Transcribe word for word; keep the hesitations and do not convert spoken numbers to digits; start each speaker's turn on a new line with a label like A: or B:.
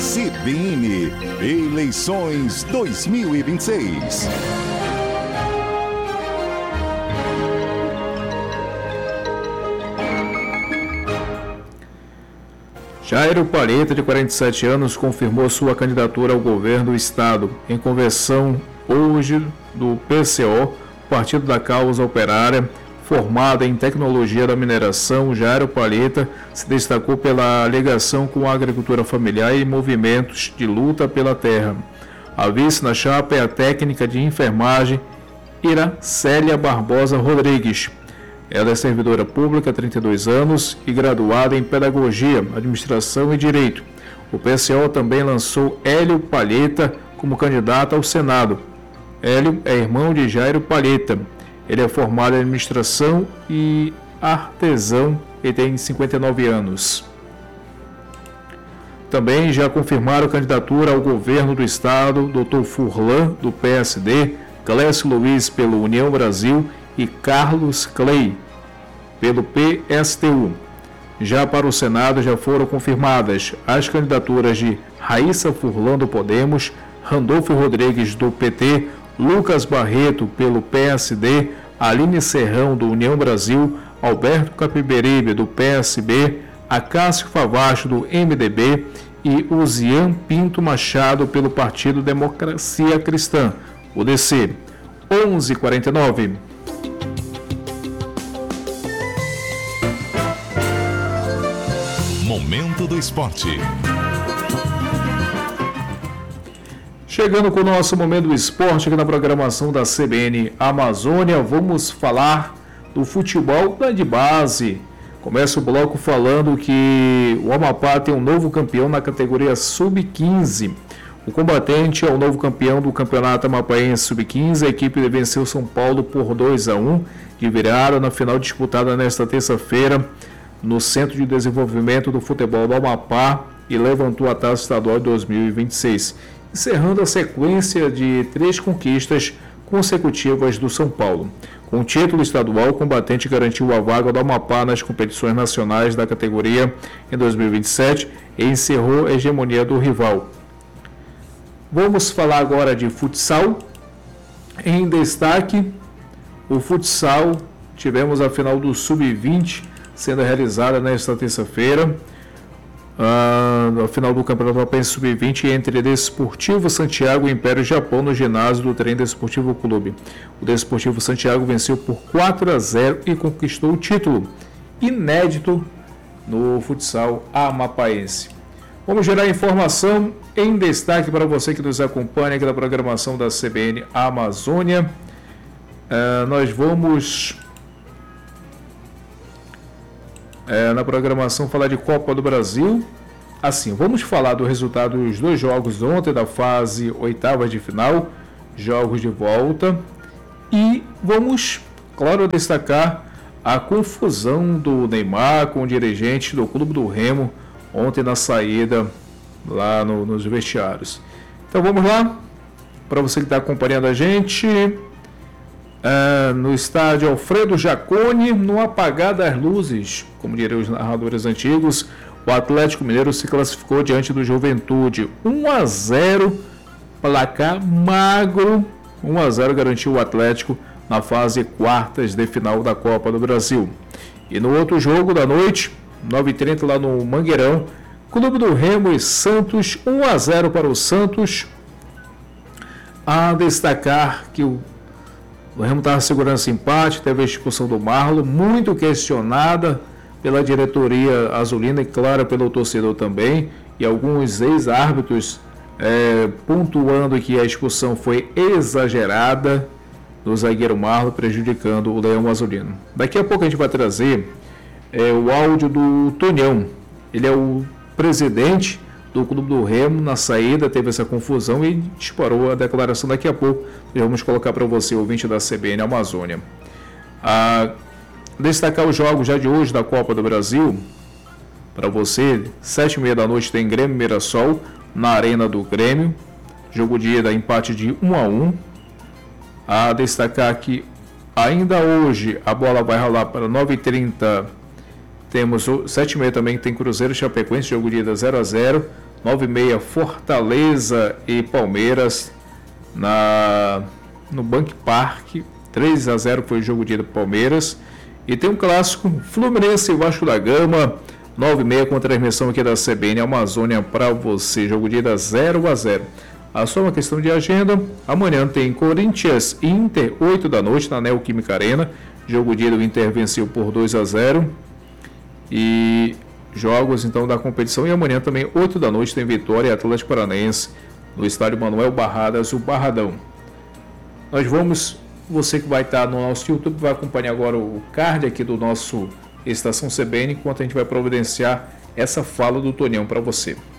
A: C B N Eleições dois mil e vinte e seis.
B: Jairo Palheta, de quarenta e sete anos, confirmou sua candidatura ao governo do estado. Em convenção hoje do P C O, Partido da Causa Operária, formado em tecnologia da mineração, Jairo Palheta se destacou pela ligação com a agricultura familiar e movimentos de luta pela terra. A vice na chapa é a técnica de enfermagem Iracélia Barbosa Rodrigues. Ela é servidora pública, trinta e dois anos, e graduada em Pedagogia, Administração e Direito. O P C O também lançou Hélio Palheta como candidato ao Senado. Hélio é irmão de Jairo Palheta. Ele é formado em Administração e artesão e tem cinquenta e nove anos. Também já confirmaram candidatura ao governo do estado, doutor Furlan, do P S D, Clécio Luiz, pelo União Brasil, e Carlos Clay, pelo P S T U. Já para o Senado já foram confirmadas as candidaturas de Raíssa Furlan, do Podemos, Randolfo Rodrigues, do P T, Lucas Barreto, pelo P S D, Aline Serrão, do União Brasil, Alberto Capiberibe, do P S B, Acácio Favacho, do M D B, e Uzian Pinto Machado, pelo Partido Democracia Cristã, o D C. onze e quarenta e nove.
A: Momento do Esporte.
B: Chegando com o nosso Momento do Esporte aqui na programação da C B N Amazônia, vamos falar do futebol de base. Começa o bloco falando que o Amapá tem um novo campeão na categoria sub quinze. O Combatente é o novo campeão do Campeonato Amapaense sub quinze. A equipe venceu São Paulo por dois a um de virada na final disputada nesta terça-feira no Centro de Desenvolvimento do Futebol do Amapá e levantou a taça estadual de dois mil e vinte e seis, encerrando a sequência de três conquistas consecutivas do São Paulo. Com o título estadual, o Combatente garantiu a vaga do Amapá nas competições nacionais da categoria em dois mil e vinte e sete e encerrou a hegemonia do rival. Vamos falar agora de futsal. Em destaque, o futsal, tivemos a final do sub vinte sendo realizada nesta terça-feira. Uh, a final do Campeonato Amapaense sub vinte entre Desportivo Santiago e Império Japão no ginásio do Trem Desportivo Clube. O Desportivo Santiago venceu por quatro a zero e conquistou o título, inédito no futsal amapaense. Vamos gerar informação em destaque para você que nos acompanha aqui na programação da C B N Amazônia. Uh, nós vamos... É, na programação falar de Copa do Brasil. Assim, vamos falar do resultado dos dois jogos ontem da fase oitava de final, jogos de volta, e vamos, claro, destacar a confusão do Neymar com o dirigente do Clube do Remo ontem na saída lá no, nos vestiários. Então vamos lá, para você que está acompanhando a gente. Uh, no estádio Alfredo Jaconi, no apagar das luzes, como diriam os narradores antigos, o Atlético Mineiro se classificou diante do Juventude. um a zero, placar magro. um a zero garantiu o Atlético na fase quartas de final da Copa do Brasil. E no outro jogo da noite, nove e trinta lá no Mangueirão, Clube do Remo e Santos, um a zero para o Santos. A destacar que o O Remo estava segurando esse empate, teve a expulsão do Marlon, muito questionada pela diretoria azulina e, claro, pelo torcedor também, e alguns ex-árbitros é, pontuando que a expulsão foi exagerada do zagueiro Marlon, prejudicando o Leão Azulino. Daqui a pouco a gente vai trazer é, o áudio do Tonhão. Ele é o presidente do Clube do Remo. Na saída teve essa confusão e disparou a declaração. Daqui a pouco vamos colocar para você, ouvinte da C B N Amazônia. A destacar os jogos já de hoje da Copa do Brasil para você. Sete e meia da noite tem Grêmio Mirassol na Arena do Grêmio, jogo de ida, empate de um a um. A destacar que ainda hoje a bola vai rolar para nove e trinta. Temos o sete e meia também, tem Cruzeiro e Chapecoense, jogo de ida zero a zero. nove e meia Fortaleza e Palmeiras na, no Bank Park, três a zero foi o jogo de ida para Palmeiras. E tem um clássico, Fluminense e Vasco da Gama, nove e meia com transmissão aqui da C B N Amazônia para você, jogo de ida zero a zero. A só uma questão de agenda, amanhã tem Corinthians e Inter, oito da noite na Neoquímica Arena, jogo de ida o Inter venceu por dois a zero. E jogos então da competição, e amanhã também oito da noite tem Vitória e Atlético Paranaense no estádio Manuel Barradas, o Barradão. Nós vamos, você que vai estar no nosso YouTube vai acompanhar agora o card aqui do nosso Estação C B N, enquanto a gente vai providenciar essa fala do Tonião para você.